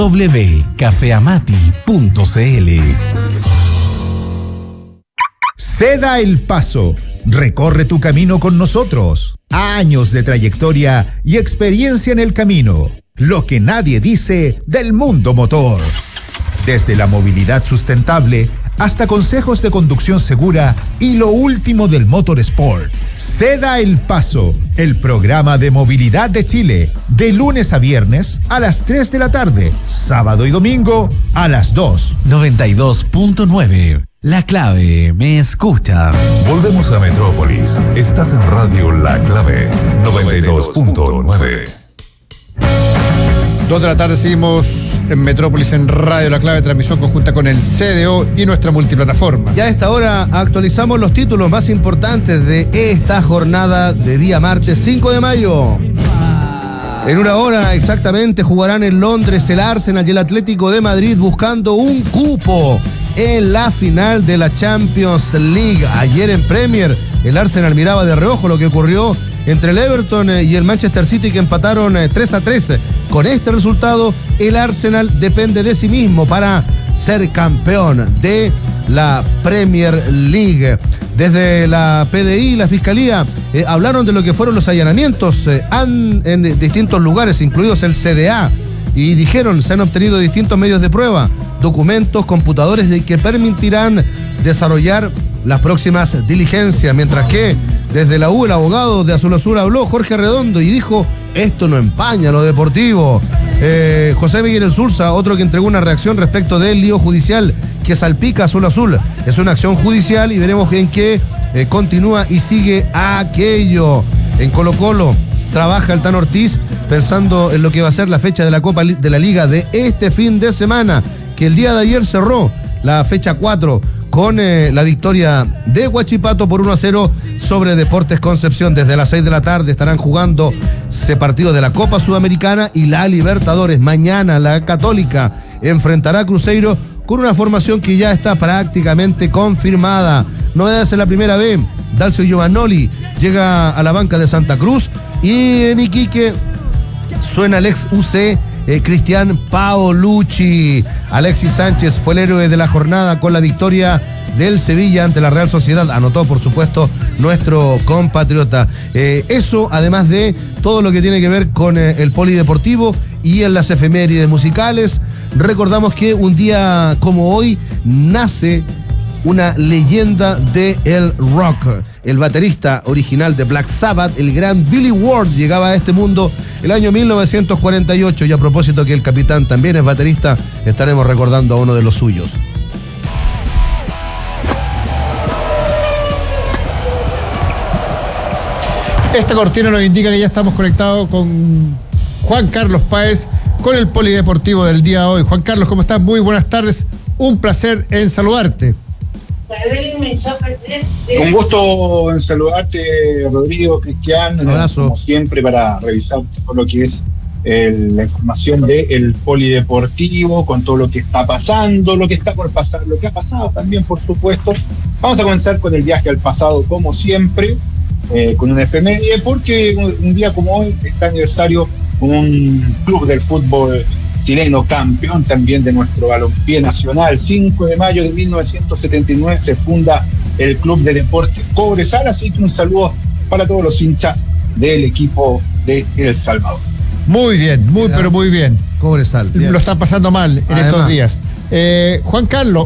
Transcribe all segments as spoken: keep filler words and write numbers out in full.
w punto cafeamati punto c l. Ceda el paso. Recorre tu camino con nosotros. Años de trayectoria y experiencia en el camino. Lo que nadie dice del mundo motor. Desde la movilidad sustentable hasta consejos de conducción segura y lo último del motorsport. Ceda el paso, el programa de movilidad de Chile, de lunes a viernes a las tres de la tarde, sábado y domingo a las dos. noventa y dos punto nueve. La Clave me escucha. Volvemos a Metrópolis. Estás en Radio La Clave noventa y dos punto nueve. Dos de la tarde seguimos en Metrópolis en Radio La Clave, transmisión conjunta con el C D O y nuestra multiplataforma. Ya a esta hora actualizamos los títulos más importantes de esta jornada de día martes cinco de mayo. En una hora exactamente jugarán en Londres el Arsenal y el Atlético de Madrid buscando un cupo en la final de la Champions League. Ayer en Premier el Arsenal miraba de reojo lo que ocurrió entre el Everton y el Manchester City, que empataron tres a tres. Con este resultado, el Arsenal depende de sí mismo para ser campeón de la Premier League. Desde la P D I y la Fiscalía eh, hablaron de lo que fueron los allanamientos eh, han, en distintos lugares, incluidos el C D A, y dijeron se han obtenido distintos medios de prueba, documentos, computadores que permitirán desarrollar las próximas diligencias, mientras que desde la U el abogado de Azul Azul habló, Jorge Redondo, y dijo: esto no empaña lo deportivo. Eh, José Miguel Elsurza, otro que entregó una reacción respecto del lío judicial que salpica Azul Azul. Es una acción judicial y veremos en qué eh, continúa y sigue aquello. En Colo Colo trabaja el Tan Ortiz pensando en lo que va a ser la fecha de la Copa de la Liga de este fin de semana, que el día de ayer cerró la fecha cuatro con eh, la victoria de Huachipato por uno a cero sobre Deportes Concepción. Desde las seis de la tarde estarán jugando ese partido de la Copa Sudamericana y la Libertadores. Mañana la Católica enfrentará a Cruzeiro con una formación que ya está prácticamente confirmada. Novedades en la primera B: Dalcio Giovannoli llega a la banca de Santa Cruz, y en Iquique suena el ex U C Eh, Cristian Paolucci. Alexis Sánchez fue el héroe de la jornada con la victoria del Sevilla ante la Real Sociedad. Anotó, por supuesto, nuestro compatriota. Eh, eso, además de todo lo que tiene que ver con eh, el polideportivo y en las efemérides musicales. Recordamos que un día como hoy nace una leyenda del rock. El baterista original de Black Sabbath, el gran Billy Ward, llegaba a este mundo el año mil novecientos cuarenta y ocho, y a propósito que el capitán también es baterista, estaremos recordando a uno de los suyos. Esta cortina nos indica que ya estamos conectados con Juan Carlos Páez, con el polideportivo del día de hoy. Juan Carlos, ¿cómo estás? Muy buenas tardes, un placer en saludarte. Un gusto en saludarte, Rodrigo, Cristian. Un abrazo. Como siempre, para revisar todo lo que es el, la información del polideportivo, con todo lo que está pasando, lo que está por pasar, lo que ha pasado también, por supuesto. Vamos a comenzar con el viaje al pasado, como siempre, eh, con una efeméride, porque un, un día como hoy está aniversario un club del fútbol chileno, campeón también de nuestro balompié nacional. cinco de mayo de mil novecientos setenta y nueve se funda el Club de Deportes Cobresal, así que un saludo para todos los hinchas del equipo de El Salvador. Muy bien, muy Mira, pero muy bien. Cobresal. Bien. Lo están pasando mal en Además. estos días. Eh, Juan Carlos,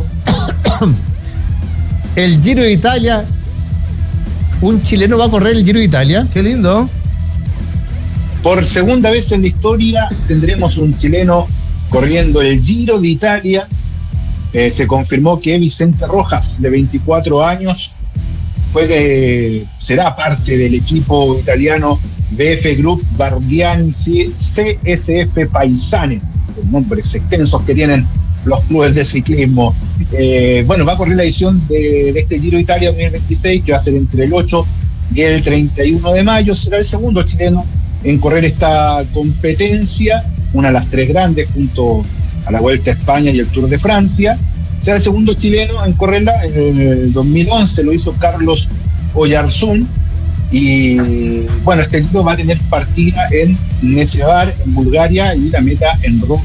el Giro de Italia, un chileno va a correr el Giro de Italia. Qué lindo. Por segunda vez en la historia tendremos un chileno corriendo el Giro de Italia. Eh, se confirmó que Vicente Rojas, de veinticuatro años, fue de, será parte del equipo italiano B F Group Bardiani C S F Paisane, los nombres extensos que tienen los clubes de ciclismo. Eh, bueno, va a correr la edición de, de este Giro de Italia dos mil veintiséis, que va a ser entre el ocho y el treinta y uno de mayo. Será el segundo chileno en correr esta competencia, una de las tres grandes junto a la Vuelta a España y el Tour de Francia. Será el segundo chileno en correrla. En el dos mil once lo hizo Carlos Oyarzún, y bueno, este Giro va a tener partida en Nesevar, en Bulgaria, y la meta en Roma, por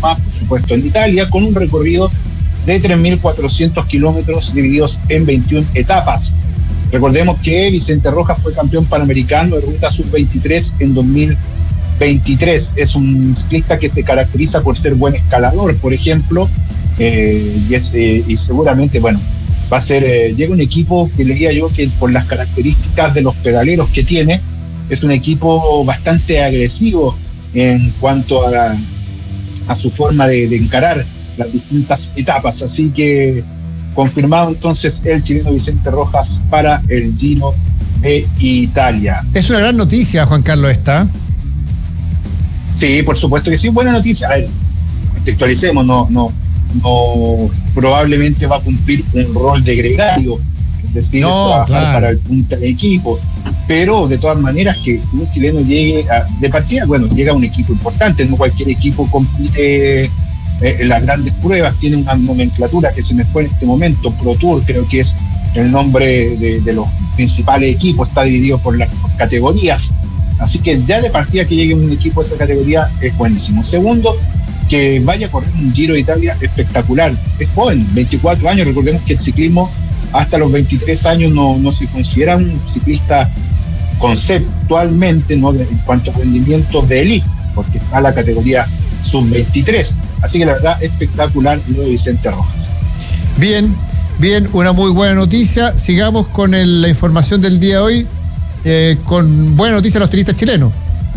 supuesto, en Italia, con un recorrido de tres mil cuatrocientos kilómetros divididos en veintiuna etapas. Recordemos que Vicente Rojas fue campeón panamericano de ruta sub veintitrés en dos mil veintitrés. Es un ciclista que se caracteriza por ser buen escalador, por ejemplo, eh, y, es, eh, y seguramente, bueno, va a ser, eh, llega un equipo que le diría yo que por las características de los pedaleros que tiene, es un equipo bastante agresivo en cuanto a, a su forma de, de encarar las distintas etapas. Así que confirmado entonces el chileno Vicente Rojas para el Giro de Italia. Es una gran noticia, Juan Carlos, esta. Sí, por supuesto que sí, buena noticia. A ver, contextualicemos, no, no, no, probablemente va a cumplir un rol de gregario, es decir, no, trabajar claro. para el punta de equipo, pero de todas maneras que un chileno llegue a, de partida, bueno, llega a un equipo importante, no cualquier equipo compite eh, en las grandes pruebas, tiene una nomenclatura que se me fue en este momento, Pro Tour creo que es el nombre de, de los principales equipos, está dividido por las por categorías. Así que ya de partida que llegue un equipo de esa categoría es buenísimo. Segundo, que vaya a correr un Giro de Italia espectacular. Es joven, veinticuatro años. Recordemos que el ciclismo hasta los veintitrés años no, no se considera un ciclista conceptualmente, ¿no?, en cuanto a rendimiento de élite, porque está la categoría sub veintitrés. Así que la verdad, espectacular lo de Vicente Rojas. Bien, bien, una muy buena noticia. Sigamos con el, la información del día de hoy. Eh, con buena noticia a los tenistas chilenos.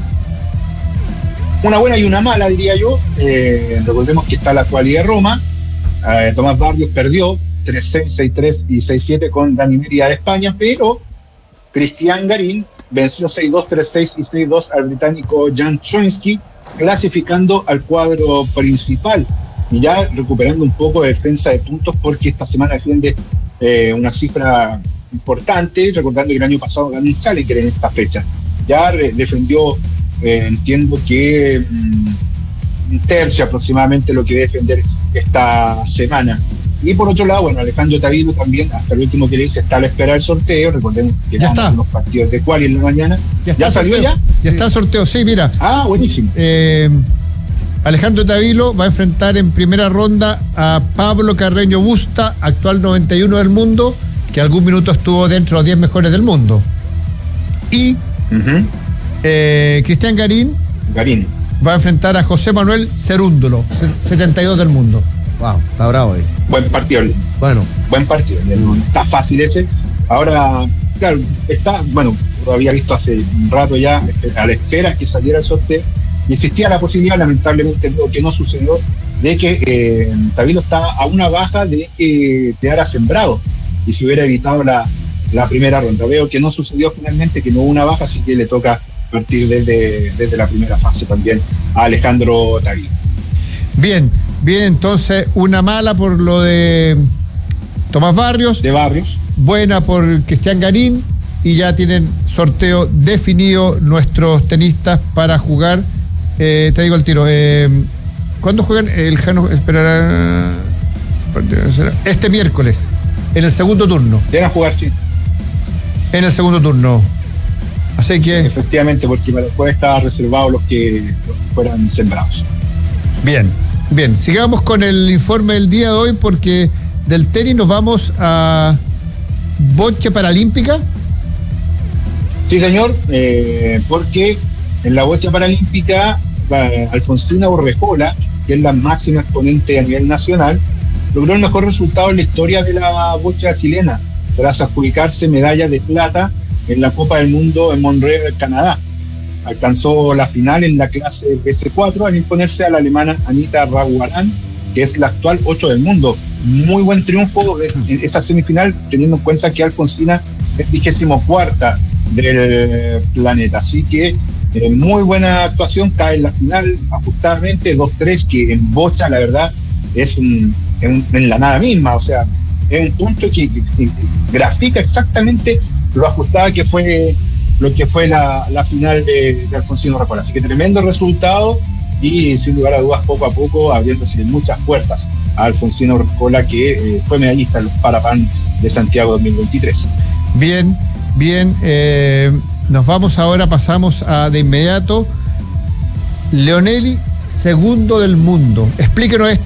Una buena y una mala, diría yo. Eh, recordemos que está la cualidad de Roma. Eh, Tomás Barrios perdió tres seis, seis tres y seis siete con Dani Mérida de España, pero Cristian Garín venció seis dos, tres seis y seis dos al británico Jan Troensky, clasificando al cuadro principal y ya recuperando un poco de defensa de puntos, porque esta semana defiende eh, una cifra importante, recordando que el año pasado ganó un Challenger en esta fecha. Ya re- defendió, eh, entiendo que mm, un tercio aproximadamente lo que debe defender esta semana. Y por otro lado, bueno, Alejandro Tavilo también, hasta el último que le dice, está a la espera del sorteo. Recordemos que ya está. Unos partidos de quali en la mañana. Ya, ¿Ya salió sorteo. ya? Ya está el sorteo, sí, mira. Ah, buenísimo. Eh, Alejandro Tavilo va a enfrentar en primera ronda a Pablo Carreño Busta, actual noventa y uno del mundo, que algún minuto estuvo dentro de los diez mejores del mundo. Y Uh-huh. eh, Cristian Garín Garín. va a enfrentar a José Manuel Cerúndolo, setenta y dos del mundo. Wow, está bravo ahí. Buen partido. Bueno, Buen partido. No está fácil ese. Ahora, claro, está, bueno, lo había visto hace un rato ya, a la espera que saliera el sorteo, y existía la posibilidad, lamentablemente lo que no sucedió, de que eh, Tavilo está a una baja de que quedara sembrado y se hubiera evitado la, la primera ronda. Veo que no sucedió finalmente, que no hubo una baja, así que le toca partir desde, desde la primera fase también a Alejandro Tavilo. Bien, bien, entonces una mala por lo de Tomás Barrios, De Barrios. buena por Cristian Garín, y ya tienen sorteo definido nuestros tenistas para jugar. Eh, te digo el tiro. Eh, ¿Cuándo juegan? El Jano esperará este miércoles, en el segundo turno. Deben jugar, sí. En el segundo turno. Así que, Efectivamente, porque para después estaban reservados los que, los que fueran sembrados. bien, bien. Sigamos con el informe del día de hoy, porque del tenis nos vamos a bocha paralímpica. Sí, señor, eh, porque en la bocha paralímpica, eh, Alfonsina Urrejola, que es la máxima exponente a nivel nacional, logró el mejor resultado en la historia de la bocha chilena, tras adjudicarse medalla de plata en la Copa del Mundo en Montreal, Canadá. Alcanzó la final en la clase B C cuatro al imponerse a la alemana Anita Raguarán, que es la actual ocho del mundo. Muy buen triunfo en esa semifinal, teniendo en cuenta que Alfonsina es vigésimo cuarta del planeta. Así que eh, muy buena actuación, cae en la final ajustadamente, dos tres, que en bocha la verdad es un, en, en la nada misma, o sea, es un punto que, que, que grafica exactamente lo ajustada que fue lo que fue la, la final de, de Alfonsina Urrejola. Así que tremendo resultado y sin lugar a dudas poco a poco abriéndose muchas puertas a Alfonsina Urrejola, que eh, fue medallista en los Parapan de Santiago dos mil veintitrés. Bien, bien. Eh, nos vamos ahora, pasamos a de inmediato. Leonelli segundo del mundo. Explíquenos esto.